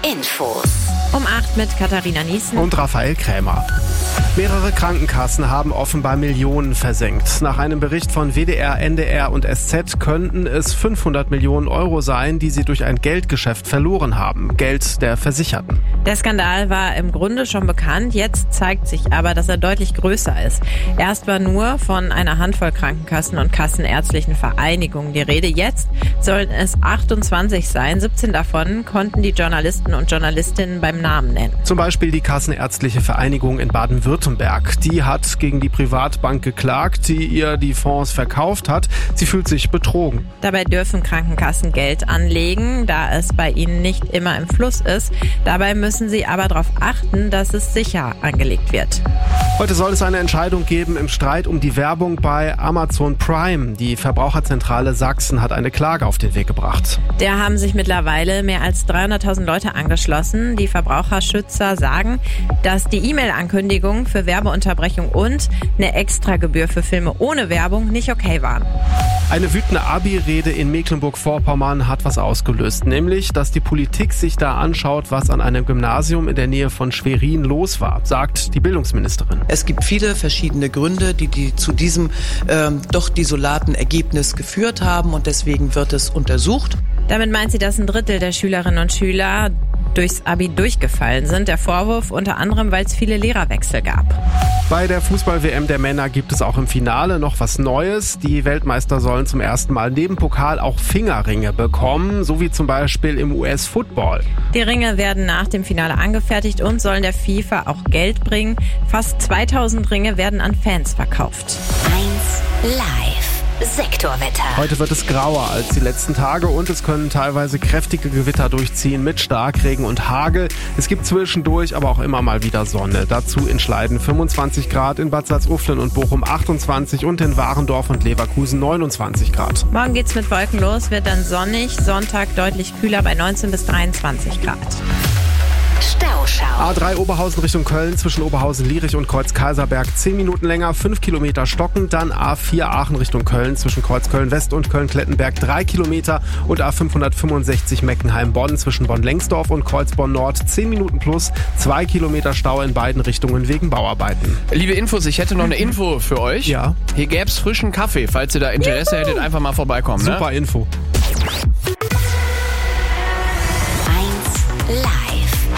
Infos. Um 8 mit Katharina Niesen und Raphael Krämer. Mehrere Krankenkassen haben offenbar Millionen versenkt. Nach einem Bericht von WDR, NDR und SZ könnten es 500 Millionen Euro sein, die sie durch ein Geldgeschäft verloren haben. Geld der Versicherten. Der Skandal war im Grunde schon bekannt. Jetzt zeigt sich aber, dass er deutlich größer ist. Erst war nur von einer Handvoll Krankenkassen und kassenärztlichen Vereinigungen die Rede. Jetzt sollen es 28 sein. 17 davon konnten die Journalisten und Journalistinnen beim Namen nennen. Zum Beispiel die Kassenärztliche Vereinigung in Baden-Württemberg. Die hat gegen die Privatbank geklagt, die ihr die Fonds verkauft hat. Sie fühlt sich betrogen. Dabei dürfen Krankenkassen Geld anlegen, da es bei ihnen nicht immer im Fluss ist. Dabei müssen sie aber darauf achten, dass es sicher angelegt wird. Heute soll es eine Entscheidung geben im Streit um die Werbung bei Amazon Prime. Die Verbraucherzentrale Sachsen hat eine Klage auf den Weg gebracht. Der haben sich mittlerweile mehr als 300.000 Leute angeschlossen. Die Verbraucherschützer sagen, dass die E-Mail-Ankündigung für Werbeunterbrechung und eine Extragebühr für Filme ohne Werbung nicht okay waren. Eine wütende Abi-Rede in Mecklenburg-Vorpommern hat was ausgelöst, nämlich, dass die Politik sich da anschaut, was an einem Gymnasium in der Nähe von Schwerin los war, sagt die Bildungsministerin. Es gibt viele verschiedene Gründe, die zu diesem doch desolaten Ergebnis geführt haben und deswegen wird es untersucht. Damit meint sie, dass ein Drittel der Schülerinnen und Schüler durchs Abi durchgefallen sind. Der Vorwurf unter anderem, weil es viele Lehrerwechsel gab. Bei der Fußball-WM der Männer gibt es auch im Finale noch was Neues. Die Weltmeister sollen zum ersten Mal neben Pokal auch Fingerringe bekommen, so wie zum Beispiel im US-Football. Die Ringe werden nach dem Finale angefertigt und sollen der FIFA auch Geld bringen. Fast 2000 Ringe werden an Fans verkauft. 1 Live. Sektorwetter. Heute wird es grauer als die letzten Tage und es können teilweise kräftige Gewitter durchziehen mit Starkregen und Hagel. Es gibt zwischendurch aber auch immer mal wieder Sonne. Dazu in Schleiden 25 Grad, in Bad Salzuflen und Bochum 28 und in Warendorf und Leverkusen 29 Grad. Morgen geht's mit Wolken los, wird dann sonnig, Sonntag deutlich kühler bei 19 bis 23 Grad. Stauschau. A3 Oberhausen Richtung Köln zwischen Oberhausen-Lierich und Kreuz-Kaiserberg 10 Minuten länger, 5 Kilometer stockend. Dann A4 Aachen Richtung Köln zwischen Kreuz-Köln-West und Köln-Klettenberg 3 Kilometer. Und A565 Meckenheim-Bonn zwischen Bonn-Lengsdorf und Kreuzborn-Nord 10 Minuten plus, 2 Kilometer Stau in beiden Richtungen wegen Bauarbeiten. Liebe Infos, ich hätte noch eine Info für euch. Ja. Hier gäb's frischen Kaffee, falls ihr da Interesse hättet, einfach mal vorbeikommen. Super Info. 1 Live.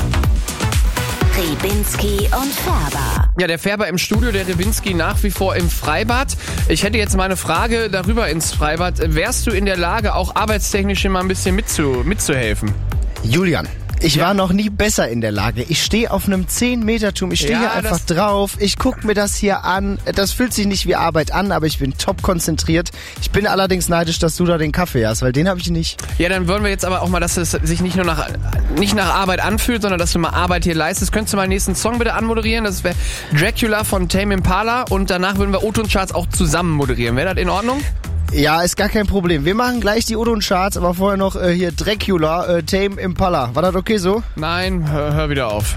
Ribinski und Färber. Ja, der Färber im Studio, der Ribinski nach wie vor im Freibad. Ich hätte jetzt mal eine Frage darüber ins Freibad. Wärst du in der Lage, auch arbeitstechnisch immer ein bisschen mitzuhelfen? Julian, ich war noch nie besser in der Lage. Ich stehe auf einem 10-Meter-Turm. Ich stehe hier einfach drauf. Ich gucke mir das hier an. Das fühlt sich nicht wie Arbeit an, aber ich bin top konzentriert. Ich bin allerdings neidisch, dass du da den Kaffee hast, weil den habe ich nicht. Ja, dann wollen wir jetzt aber auch mal, dass es sich nicht nach Arbeit anfühlt, sondern dass du mal Arbeit hier leistest. Könntest du mal den nächsten Song bitte anmoderieren? Das wäre Dracula von Tame Impala und danach würden wir O-Ton-Charts auch zusammen moderieren. Wäre das in Ordnung? Ja, ist gar kein Problem. Wir machen gleich die O-Ton-Charts, aber vorher noch hier Dracula, Tame Impala. War das okay so? Nein, hör wieder auf.